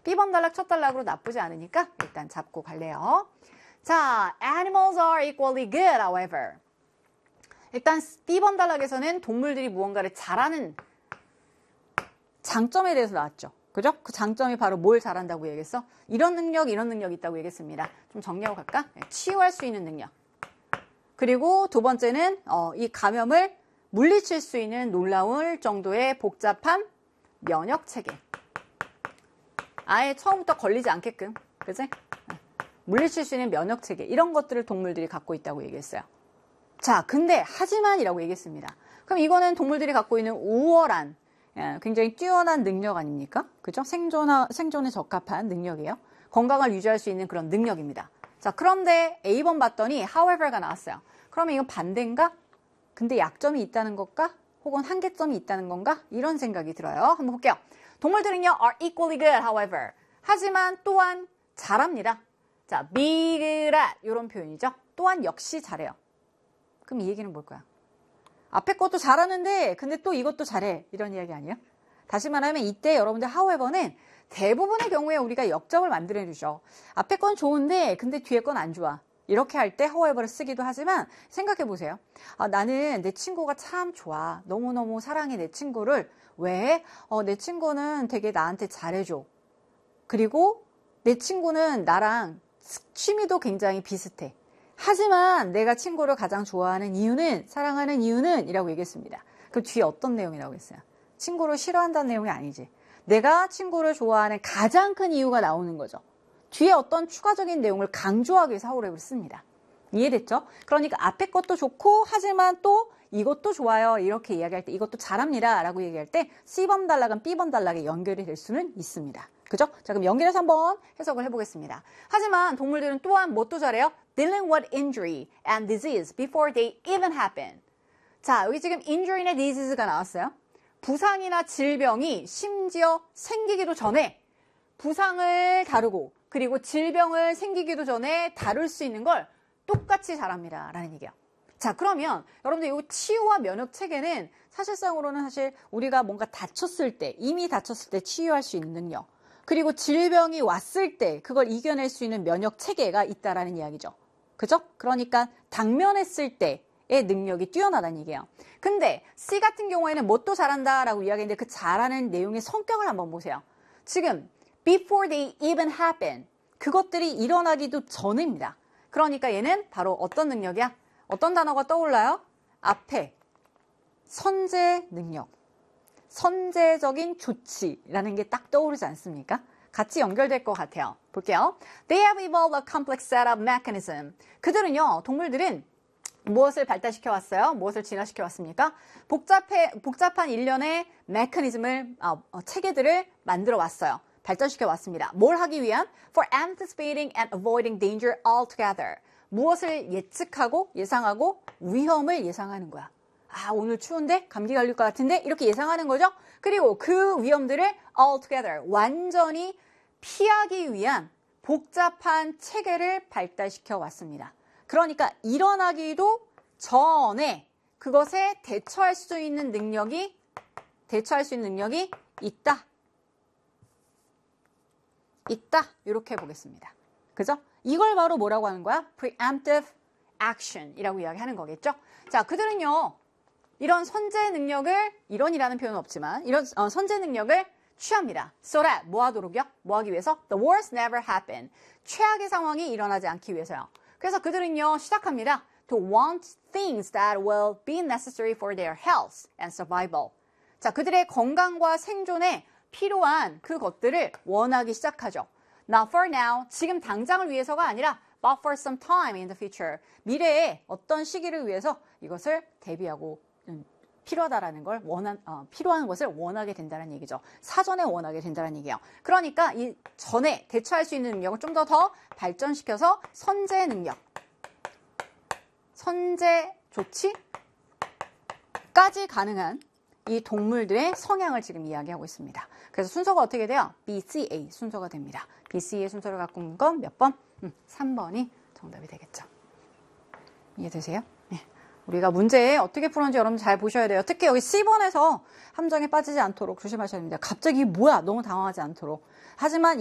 B번 단락, 첫 단락으로 나쁘지 않으니까 일단 잡고 갈래요. 자, animals are equally good, however. 일단 B번 단락에서는 동물들이 무언가를 잘하는 장점에 대해서 나왔죠. 그죠? 그 장점이 바로 뭘 잘한다고 얘기했어? 이런 능력이 있다고 얘기했습니다. 좀 정리하고 갈까? 치유할 수 있는 능력. 그리고 두 번째는 이 감염을 물리칠 수 있는 놀라울 정도의 복잡한 면역 체계. 아예 처음부터 걸리지 않게끔, 그지? 물리칠 수 있는 면역 체계. 이런 것들을 동물들이 갖고 있다고 얘기했어요. 자, 근데 하지만이라고 얘기했습니다. 그럼 이거는 동물들이 갖고 있는 우월한, 굉장히 뛰어난 능력 아닙니까? 그죠? 생존에 적합한 능력이에요. 건강을 유지할 수 있는 그런 능력입니다. 자, 그런데 A번 봤더니 however가 나왔어요. 그러면 이건 반대인가? 근데 약점이 있다는 것과 혹은 한계점이 있다는 건가? 이런 생각이 들어요. 한번 볼게요. 동물들은요, are equally good, however. 하지만 또한 잘합니다. 자, be good at 이런 표현이죠. 또한 역시 잘해요. 그럼 이 얘기는 뭘까요? 앞에 것도 잘하는데 근데 또 이것도 잘해. 이런 이야기 아니에요? 다시 말하면 이때 여러분들 however는 대부분의 경우에 우리가 역적을 만들어주죠. 앞에 건 좋은데 근데 뒤에 건 안 좋아. 이렇게 할 때 however를 쓰기도 하지만 생각해 보세요. 나는 내 친구가 참 좋아. 너무너무 사랑해 내 친구를. 왜? 내 친구는 되게 나한테 잘해줘. 그리고 내 친구는 나랑 취미도 굉장히 비슷해. 하지만 내가 친구를 가장 좋아하는 이유는, 사랑하는 이유는 이라고 얘기했습니다. 그럼 뒤에 어떤 내용이라고 했어요? 친구를 싫어한다는 내용이 아니지. 내가 친구를 좋아하는 가장 큰 이유가 나오는 거죠. 뒤에 어떤 추가적인 내용을 강조하기 위해서 however를 씁니다. 이해됐죠? 그러니까 앞에 것도 좋고 하지만 또 이것도 좋아요. 이렇게 이야기할 때 이것도 잘합니다. 라고 얘기할 때 C번 단락은 B번 단락에 연결이 될 수는 있습니다. 그죠? 자, 그럼 연결해서 한번 해석을 해보겠습니다. 하지만 동물들은 또한 뭣도 잘해요? Dealing with injury and disease before they even happen. 자, 여기 지금 injury나 disease가 나왔어요. 부상이나 질병이 심지어 생기기도 전에 부상을 다루고 그리고 질병을 생기기도 전에 다룰 수 있는 걸 똑같이 잘합니다. 라는 얘기예요. 자, 그러면 여러분들 이 치유와 면역 체계는 사실상으로는 사실 우리가 뭔가 다쳤을 때, 이미 다쳤을 때 치유할 수 있는 능력, 그리고 질병이 왔을 때 그걸 이겨낼 수 있는 면역 체계가 있다라는 이야기죠. 그죠? 그러니까 당면했을 때의 능력이 뛰어나다는 얘기예요. 근데 C 같은 경우에는 뭣도 잘한다라고 이야기했는데 그 잘하는 내용의 성격을 한번 보세요. 지금 before they even happen. 그것들이 일어나기도 전입니다. 그러니까 얘는 바로 어떤 능력이야? 어떤 단어가 떠올라요? 앞에 선제 능력, 선제적인 조치라는 게 딱 떠오르지 않습니까? 같이 연결될 것 같아요. 볼게요. They have evolved a complex set of mechanism. 그들은요, 동물들은 무엇을 발달시켜 왔어요? 무엇을 진화시켜 왔습니까? 복잡한 일련의 메커니즘을, 체계들을 만들어 왔어요. 발전시켜 왔습니다. 뭘 하기 위한? For anticipating and avoiding danger altogether. 무엇을 예측하고 예상하고 위험을 예상하는 거야. 오늘 추운데 감기 걸릴 것 같은데 이렇게 예상하는 거죠. 그리고 그 위험들을 altogether 완전히 피하기 위한 복잡한 체계를 발달시켜 왔습니다. 그러니까 일어나기도 전에 그것에 대처할 수 있는 능력이 있다. 이렇게 보겠습니다. 그죠? 이걸 바로 뭐라고 하는 거야? preemptive action이라고 이야기하는 거겠죠? 자, 그들은요, 이런 선제 능력을, 이런이라는 표현은 없지만, 이런 선제 능력을 취합니다. So that, 뭐 하도록요? 뭐 하기 위해서? The worst never happen. 최악의 상황이 일어나지 않기 위해서요. 그래서 그들은요, 시작합니다. To want things that will be necessary for their health and survival. 자, 그들의 건강과 생존에 필요한 그것들을 원하기 시작하죠. Not for now, 지금 당장을 위해서가 아니라 but for some time in the future. 미래에 어떤 시기를 위해서 이것을 대비하고 필요하다라는 걸 필요한 것을 원하게 된다는 얘기죠. 사전에 원하게 된다는 얘기예요. 그러니까 이 전에 대처할 수 있는 능력을 좀 더 발전시켜서 선제 능력, 선제 조치까지 가능한 이 동물들의 성향을 지금 이야기하고 있습니다. 그래서 순서가 어떻게 돼요? BCA 순서가 됩니다. BCA의 순서를 갖고 있는 건 몇 번? 3번이 정답이 되겠죠. 이해되세요? 네. 우리가 문제 어떻게 풀었는지 여러분 잘 보셔야 돼요. 특히 여기 C번에서 함정에 빠지지 않도록 조심하셔야 됩니다. 갑자기 뭐야? 너무 당황하지 않도록. 하지만